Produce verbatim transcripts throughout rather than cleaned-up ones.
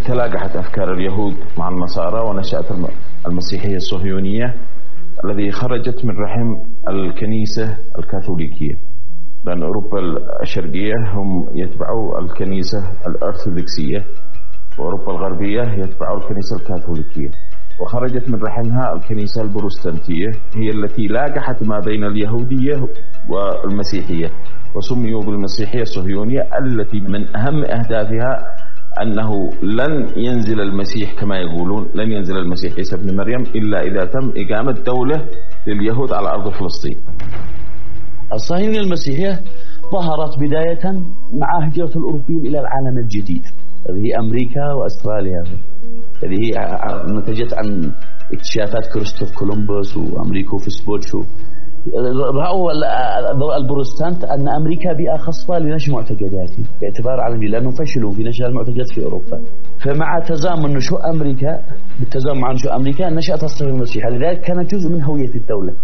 تلاقحت أفكار اليهود مع النصارى ونشأت المسيحية الصهيونية الذي خرجت من رحم الكنيسة الكاثوليكية، لأن أوروبا الشرقية هم يتبعوا الكنيسة الأرثوذكسية وأوروبا الغربية يتبعوا الكنيسة الكاثوليكية، وخرجت من رحمها الكنيسة البروتستانتية هي التي لاقحت ما بين اليهودية والمسيحية، وسميوا بالمسيحية الصهيونية التي من أهم أهدافها أنه لن ينزل المسيح كما يقولون، لن ينزل المسيح عيسى ابن مريم إلا إذا تم إقامة دولة لليهود على أرض فلسطين. الصهيونية المسيحية ظهرت بداية مع هجرة الأوروبيين إلى العالم الجديد، هذه أمريكا وأستراليا، هذه نتجت عن اكتشافات كريستوف كولومبوس وأمريكو فيسبوتشو. رأوا البروتستانت أن أمريكا بيئة خصبة لنشر معتقداتهم باعتبار عالمي، لأنهم فشلوا في نشر المعتقدات في أوروبا. فمع تزامن نشوء أمريكا بالتزامن مع نشوء أمريكا نشأت الصهيونية المسيحية، لذلك كانت جزء من هوية الدولة.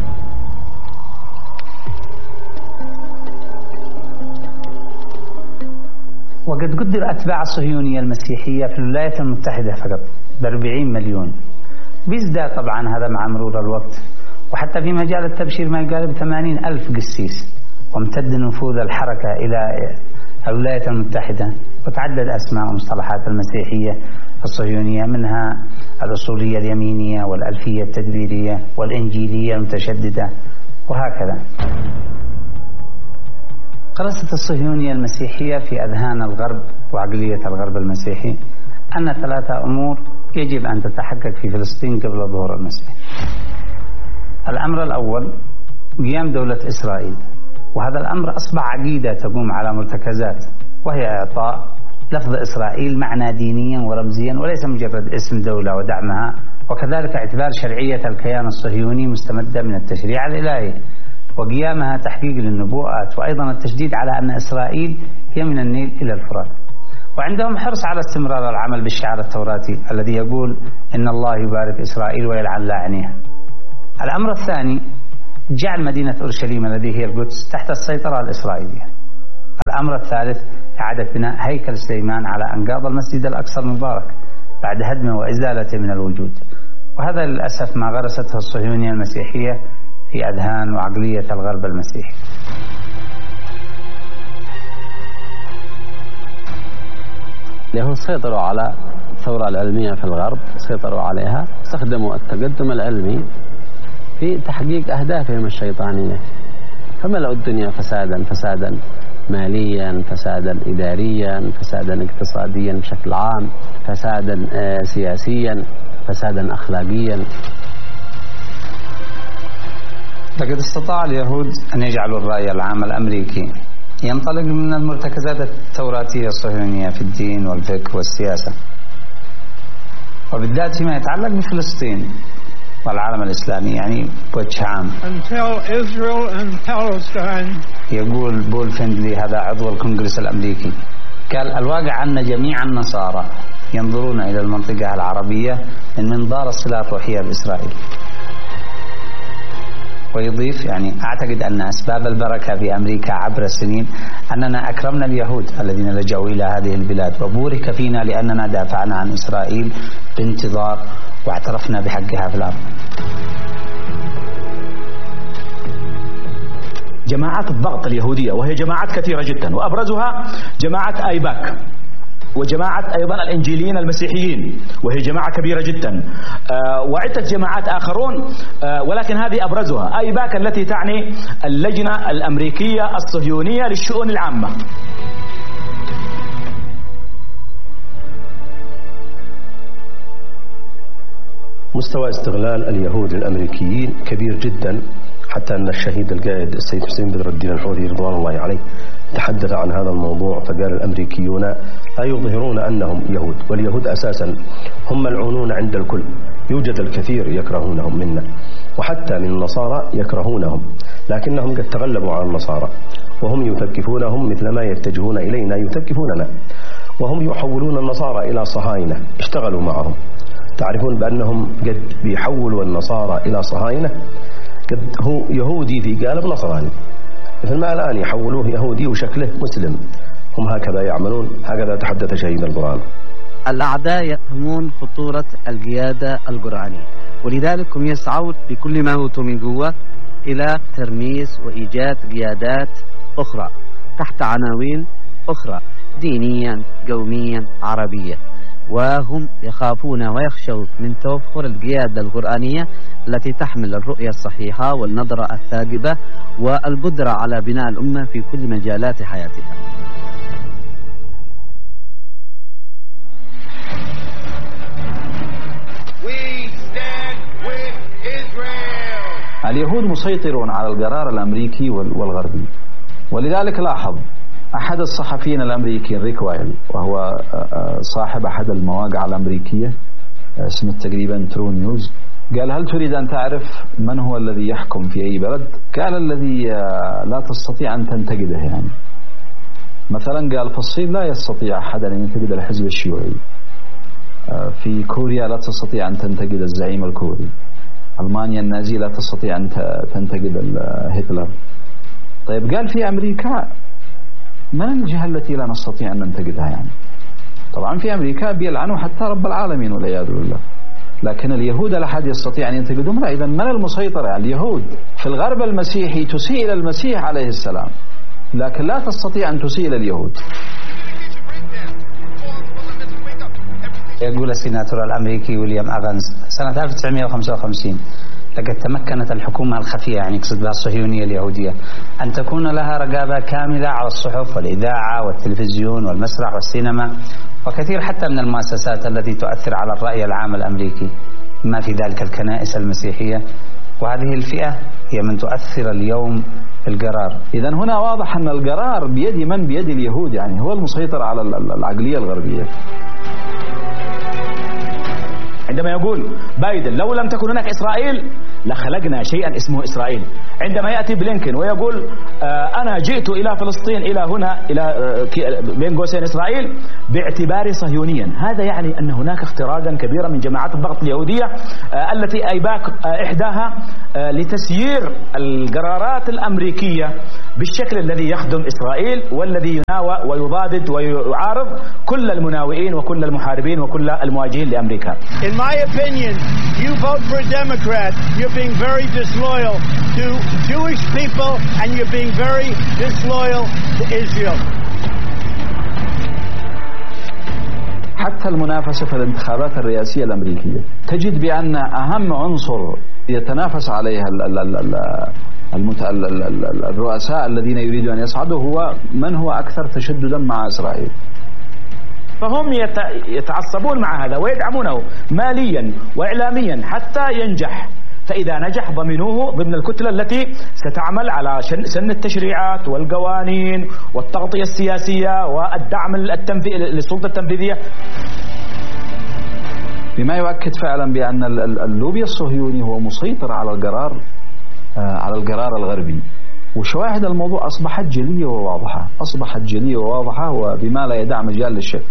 وقد قدر أتباع الصهيونية المسيحية في الولايات المتحدة فقط بأربعين مليون، بيزداد طبعا هذا مع مرور الوقت، وحتى في مجال التبشير ما يقارب ثمانين ألف قسيس، وامتد نفوذ الحركة إلى الولايات المتحدة، وتعدد أسماء ومصطلحات المسيحية الصهيونية، منها الأصولية اليمينية والألفية التدبيرية والإنجيلية المتشددة وهكذا. قرصت الصهيونية المسيحية في أذهان الغرب وعقلية الغرب المسيحي أن ثلاثة أمور يجب أن تتحقق في فلسطين قبل ظهور المسيح. الأمر الأول قيام دولة إسرائيل، وهذا الأمر أصبح عقيدة تقوم على مرتكزات، وهي إعطاء لفظ إسرائيل معنى دينيا ورمزيا وليس مجرد اسم دولة ودعمها، وكذلك اعتبار شرعية الكيان الصهيوني مستمدة من التشريع الإلهي وقيامها تحقيق للنبوءات، وأيضا التشديد على أن إسرائيل هي من النيل إلى الفرات. وعندهم حرص على استمرار العمل بالشعار التوراتي الذي يقول إن الله يبارك إسرائيل ويلعن لاعنيها. الأمر الثاني جعل مدينة أورشليم الذي هي القدس تحت السيطرة الإسرائيلية. الأمر الثالث إعادة بناء هيكل سليمان على أنقاض المسجد الأقصى المبارك بعد هدمه وإزالته من الوجود، وهذا للأسف ما غرسته الصهيونية المسيحية في أذهان وعقلية الغرب المسيحي. اليهود سيطروا على الثورة العلمية في الغرب، سيطروا عليها، استخدموا التقدم العلمي في تحقيق أهدافهم الشيطانية، فملأوا الدنيا فسادا فسادا ماليا، فسادا إداريا، فسادا اقتصاديا بشكل عام، فسادا سياسيا، فسادا أخلاقيا. لقد استطاع اليهود أن يجعلوا الرأي العام الأمريكي ينطلق من المرتكزات التوراتية الصهيونية في الدين والفكر والسياسة، وبالذات فيما يتعلق بفلسطين والعالم الإسلامي يعني بوجه عام. يقول بول فيندلي هذا عضو الكونغرس الأمريكي، قال الواقع أن جميع النصارى ينظرون إلى المنطقة العربية من منظار الصلة الروحية بإسرائيل. ويضيف يعني أعتقد أن أسباب البركة في أمريكا عبر السنين أننا أكرمنا اليهود الذين لجأوا إلى هذه البلاد، وبورك فينا لأننا دافعنا عن إسرائيل بانتظار واعترفنا بحقها في الأرض. جماعات الضغط اليهودية وهي جماعات كثيرة جدا، وأبرزها جماعة آيباك، وجماعة أيضا الإنجيليين المسيحيين وهي جماعة كبيرة جدا، آه وعدة جماعات آخرون، آه ولكن هذه أبرزها آيباك التي تعني اللجنة الأمريكية الصهيونية للشؤون العامة. مستوى استغلال اليهود الأمريكيين كبير جدا، حتى أن الشهيد القائد السيد حسين بدر الدين الحوثي رضوان الله عليه تحدث عن هذا الموضوع فقال الأمريكيون لا يظهرون أنهم يهود، واليهود أساسا هم ملعونون عند الكل، يوجد الكثير يكرهونهم منا، وحتى من النصارى يكرهونهم، لكنهم قد تغلبوا على النصارى وهم يثقفونهم مثل ما يتجهون إلينا يثقفوننا، وهم يحولون النصارى إلى صهاينة، اشتغلوا معهم. تعرفون بأنهم قد بيحولوا النصارى إلى صهاينة، قد هو يهودي في قالب نصراني، مثل ما الآن يحولوه يهودي وشكله مسلم، هم هكذا يعملون، هكذا تحدث شهيد القرآن. الأعداء يفهمون خطورة القيادة القرآنية، ولذلك هم يسعون بكل ما أوتوا من قوة إلى ترميز وإيجاد قيادات أخرى تحت عناوين أخرى دينيا قوميا عربيا، وهم يخافون ويخشون من توفر القيادة القرآنية التي تحمل الرؤية الصحيحة والنظرة الثاقبة والقدرة على بناء الأمة في كل مجالات حياتها. اليهود مسيطرون على القرار الأمريكي والغربي، ولذلك لاحظ أحد الصحفيين الأمريكيين ريك وايل، وهو صاحب أحد المواقع الأمريكية اسمه تقريبا ترو نيوز، قال: هل تريد أن تعرف من هو الذي يحكم في أي بلد؟ قال: الذي لا تستطيع أن تنتقده. يعني مثلا قال في الصين لا يستطيع أحد أن ينتقد الحزب الشيوعي، في كوريا لا تستطيع أن تنتقد الزعيم الكوري، ألمانيا النازية لا تستطيع أن تنتقد هتلر. طيب قال في أمريكا من الجهة التي لا نستطيع أن ننتقدها؟ يعني طبعا في أمريكا بيلعنوا حتى رب العالمين والعياذ بالله، لكن اليهود لا أحد يستطيع أن ينتقدهم. لا، إذا من المسيطر على اليهود في الغرب المسيحي تسيء إلى المسيح عليه السلام، لكن لا تستطيع أن تسيء إلى اليهود. يقول السيناتور الأمريكي ويليام أفنز سنة ألف وتسعمائة وخمسة وخمسين: لقد تمكنت الحكومة الخفية، يعني يقصد بها الصهيونية اليهودية، أن تكون لها رقابة كاملة على الصحف والإذاعة والتلفزيون والمسرح والسينما وكثير حتى من المؤسسات التي تؤثر على الرأي العام الأمريكي، ما في ذلك الكنائس المسيحية، وهذه الفئة هي من تؤثر اليوم في القرار. إذا هنا واضح أن القرار بيد من؟ بيد اليهود، يعني هو المسيطر على العقلية الغربية. عندما يقول بايدن لو لم تكن هناك إسرائيل لخلقنا شيئا اسمه إسرائيل، عندما يأتي بلينكن ويقول آه أنا جئت إلى فلسطين إلى هنا إلى آه بين قوسين إسرائيل باعتباري صهيونيا، هذا يعني أن هناك اختراقا كبيرا من جماعات الضغط اليهودية آه التي أيباك آه إحداها آه لتسيير القرارات الأمريكية بالشكل الذي يخدم إسرائيل والذي يناوى ويضادد ويعارض كل المناوئين وكل المحاربين وكل المواجهين لأمريكا. In my opinion, you vote for a Democrat, you're being very disloyal to Jewish people and you're being very disloyal to Israel. حتى المنافسة في الانتخابات الرئاسية الأمريكية تجد بأن أهم عنصر يتنافس عليها الرؤساء الذين يريدون أن يصعدوا هو من هو أكثر تشددا مع إسرائيل. فهم يتعصبون مع هذا ويدعمونه ماليا وإعلاميا حتى ينجح، فإذا نجح ضمنوه ضمن الكتلة التي ستعمل على سن التشريعات والقوانين والتغطية السياسية والدعم التنفيذي للسلطة التنفيذية، بما يؤكد فعلا بأن اللوبي الصهيوني هو مسيطر على القرار على القرار الغربي. وشواهد الموضوع أصبحت جلية وواضحة أصبحت جلية وواضحة وبما لا يدع مجال للشك.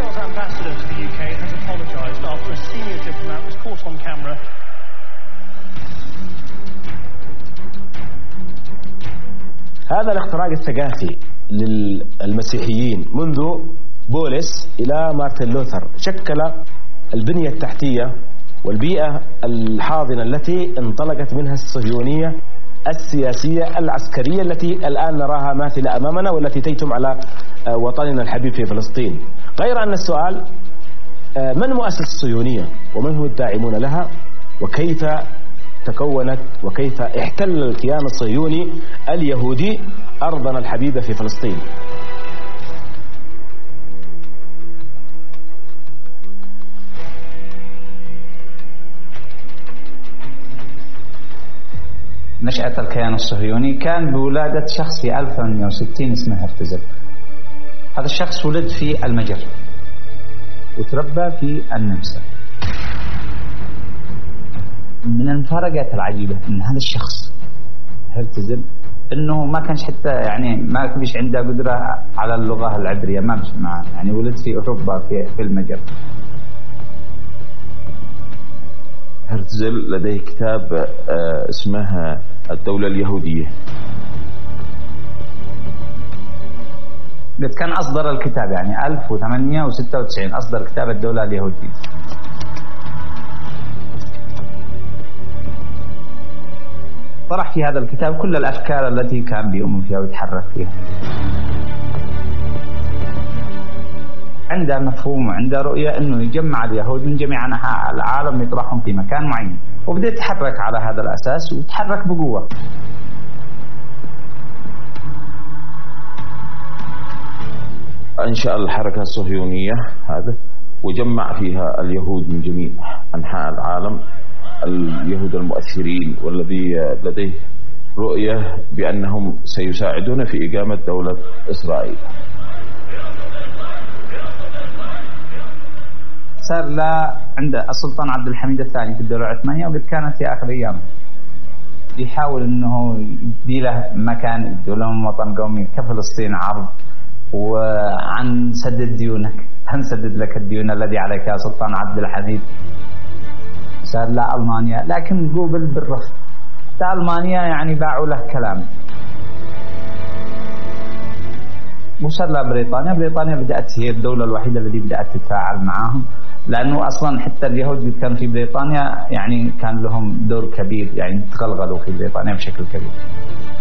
هذا الاختراق الثقافي للمسيحيين منذ بولس إلى مارتن لوثر شكل البنية التحتية والبيئة الحاضنة التي انطلقت منها الصهيونية السياسية العسكرية التي الآن نراها ماثلة أمامنا والتي تيتم على وطننا الحبيب في فلسطين. غير أن السؤال من مؤسس الصهيونية ومن هو الداعمون لها وكيف تكونت وكيف احتل الكيان الصهيوني اليهودي أرضنا الحبيبة في فلسطين. نشأة الكيان الصهيوني كان بولادة شخص في ألف وثمانمائة وستين اسمه هرتزل. هذا الشخص ولد في المجر وتربى في النمسا. من المفارقات العجيبة أن هذا الشخص هرتزل أنه ما كانش حتى يعني ما فيش عنده قدرة على اللغة العبرية، ما مش معه، يعني ولد في أوروبا في في المجر. هرتزل لديه كتاب اسمه الدولة اليهودية. قد كان أصدر الكتاب يعني ألف وثمانمئة وستة وتسعين أصدر كتاب الدولة اليهودية. طرح في هذا الكتاب كل الأفكار التي كان بيؤمن فيها ويتحرك فيها. عنده مفهوم وعنده رؤية أنه يجمع اليهود من جميع أنحاء العالم يطرحهم في مكان معين، وبدأ يتحرك على هذا الأساس ويتحرك بقوة. أنشأ الحركة الصهيونية هذا وجمع فيها اليهود من جميع أنحاء العالم، اليهود المؤثرين والذي لديه رؤية بأنهم سيساعدون في إقامة دولة إسرائيل. صار لا عند السلطان عبد الحميد الثاني في الدولة العثمانية، وقد كانت في آخر أيام يحاول أنه يدي له مكان، يدي لهم وطن قومي كفلسطين عرض، وعن سدد ديونك، هنسدد لك الديون الذي عليك يا سلطان عبد الحميد. صار لا ألمانيا، لكن قوبل بالرفض. حتى ألمانيا يعني باعوا له كلام. وصار لا بريطانيا، بريطانيا بدأت هي الدولة الوحيدة التي بدأت تتفاعل معهم، لأنه أصلا حتى اليهود كانوا في بريطانيا يعني كان لهم دور كبير، يعني تغلغلوا في بريطانيا بشكل كبير.